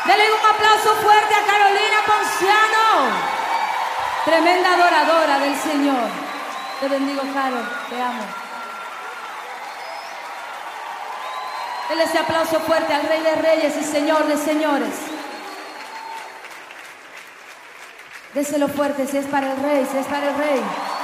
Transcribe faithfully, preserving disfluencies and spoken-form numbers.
Denle un aplauso fuerte a Carolina Ponciano. Tremenda adoradora del Señor. Te bendigo, Carol. Te amo. Denle ese aplauso fuerte al Rey de Reyes y Señor de Señores. Déselo fuerte si es para el Rey, si es para el Rey.